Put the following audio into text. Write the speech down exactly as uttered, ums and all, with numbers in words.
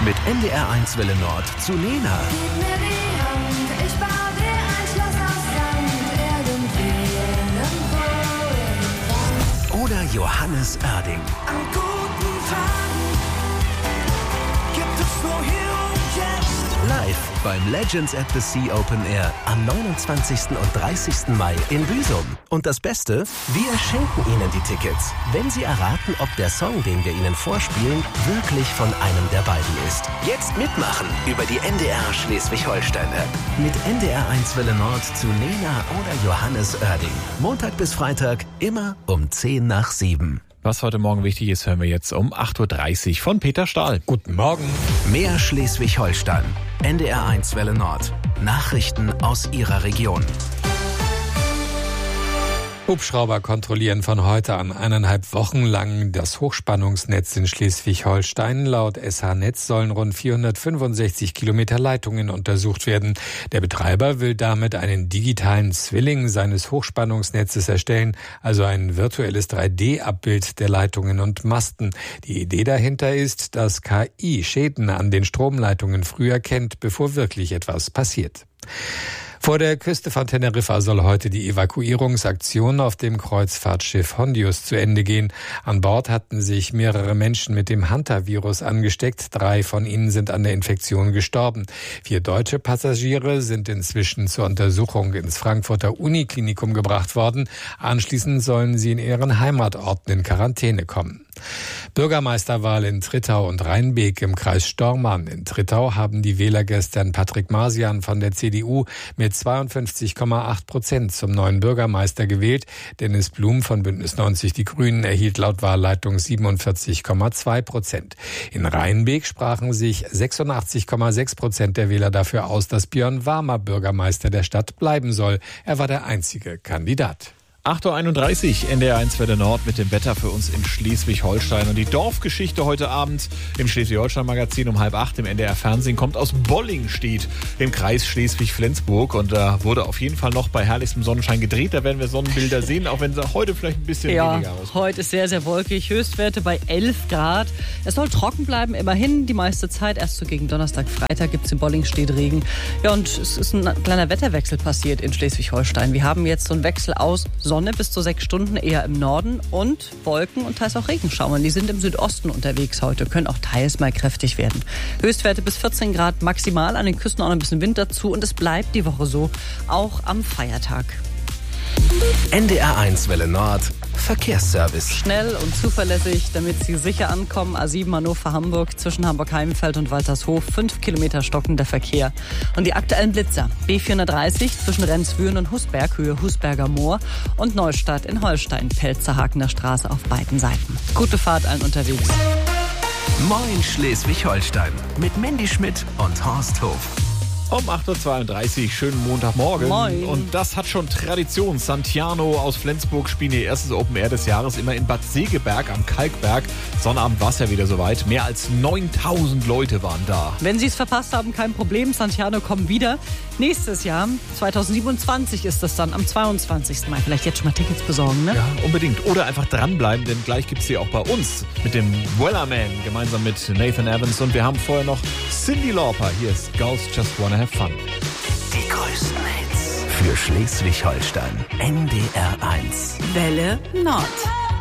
Mit N D R eins Welle Nord zu Lena. Gib mir die Hand, ich bau dir ein Schloss aus Sand, irgendwie irgendwo im Wald. Oder Johannes Oerding. An guten Tagen gibt es nur hier und jetzt. Live beim Legends at the Sea Open Air am neunundzwanzigsten und dreißigsten Mai in Büsum. Und das Beste, wir schenken Ihnen die Tickets, wenn Sie erraten, ob der Song, den wir Ihnen vorspielen, wirklich von einem der beiden ist. Jetzt mitmachen über die N D R Schleswig-Holstein-App. Mit N D R eins Welle Nord zu Lena oder Johannes Oerding. Montag bis Freitag, immer um zehn nach sieben. Was heute Morgen wichtig ist, hören wir jetzt um acht Uhr dreißig von Peter Stahl. Guten Morgen. Mehr Schleswig-Holstein. N D R eins Welle Nord. Nachrichten aus Ihrer Region. Hubschrauber kontrollieren von heute an eineinhalb Wochen lang das Hochspannungsnetz in Schleswig-Holstein. Laut S H-Netz sollen rund vierhundertfünfundsechzig Kilometer Leitungen untersucht werden. Der Betreiber will damit einen digitalen Zwilling seines Hochspannungsnetzes erstellen, also ein virtuelles drei D Abbild der Leitungen und Masten. Die Idee dahinter ist, dass K I Schäden an den Stromleitungen früh erkennt, bevor wirklich etwas passiert. Vor der Küste von Teneriffa soll heute die Evakuierungsaktion auf dem Kreuzfahrtschiff Hondius zu Ende gehen. An Bord hatten sich mehrere Menschen mit dem Hantavirus angesteckt. Drei von ihnen sind an der Infektion gestorben. Vier deutsche Passagiere sind inzwischen zur Untersuchung ins Frankfurter Uniklinikum gebracht worden. Anschließend sollen sie in ihren Heimatorten in Quarantäne kommen. Bürgermeisterwahl in Trittau und Rheinbeek im Kreis Stormarn. In Trittau haben die Wähler gestern Patrick Marsian von der C D U mit zweiundfünfzig Komma acht Prozent zum neuen Bürgermeister gewählt. Dennis Blum von Bündnis neunzig Die Grünen erhielt laut Wahlleitung siebenundvierzig Komma zwei Prozent. In Rheinbeek sprachen sich sechsundachtzig Komma sechs Prozent der Wähler dafür aus, dass Björn Warmer Bürgermeister der Stadt bleiben soll. Er war der einzige Kandidat. acht Uhr einunddreißig, N D R eins Welle Nord mit dem Wetter für uns in Schleswig-Holstein. Und die Dorfgeschichte heute Abend im Schleswig-Holstein-Magazin um halb acht im N D R-Fernsehen kommt aus Bollingstedt im Kreis Schleswig-Flensburg. Und da wurde auf jeden Fall noch bei herrlichstem Sonnenschein gedreht. Da werden wir Sonnenbilder sehen, auch wenn sie heute vielleicht ein bisschen ja, weniger ausmachen. Heute ist sehr, sehr wolkig. Höchstwerte bei elf Grad. Es soll trocken bleiben, immerhin die meiste Zeit. Erst so gegen Donnerstag, Freitag gibt es in Bollingstedt Regen. Ja, und es ist ein kleiner Wetterwechsel passiert in Schleswig-Holstein. Wir haben jetzt so einen Wechsel aus Sonne bis zu sechs Stunden eher im Norden und Wolken und teils auch Regenschauern. Die sind im Südosten unterwegs heute, können auch teils mal kräftig werden. Höchstwerte bis vierzehn Grad maximal, an den Küsten auch noch ein bisschen Wind dazu und es bleibt die Woche so, auch am Feiertag. N D R eins Welle Nord. Verkehrsservice. Schnell und zuverlässig, damit Sie sicher ankommen. A sieben Hannover-Hamburg zwischen Hamburg-Heimenfeld und Waltershof. Fünf Kilometer stockender Verkehr. Und die aktuellen Blitzer. B vierhundertdreißig zwischen Renzwüren und Husberg, Höhe Husberger Moor. Und Neustadt in Holstein, Pelzerhakener Straße auf beiden Seiten. Gute Fahrt allen unterwegs. Moin Schleswig-Holstein. Mit Mandy Schmidt und Horst Hof. Um acht Uhr zweiunddreißig, schönen Montagmorgen. Moin. Und das hat schon Tradition. Santiano aus Flensburg spielen ihr erstes Open Air des Jahres immer in Bad Segeberg am Kalkberg. Sonnabend war es ja wieder soweit. Mehr als neuntausend Leute waren da. Wenn Sie es verpasst haben, kein Problem. Santiano kommen wieder. Nächstes Jahr, zweitausendsiebenundzwanzig ist das dann, am zweiundzwanzigsten Mai. Vielleicht jetzt schon mal Tickets besorgen, ne? Ja, unbedingt. Oder einfach dranbleiben, denn gleich gibt es sie auch bei uns mit dem Wellerman gemeinsam mit Nathan Evans. Und wir haben vorher noch Cyndi Lauper. Hier ist Girls Just Wanna Have Fun. Die größten Hits für Schleswig-Holstein. N D R eins. Welle Nord.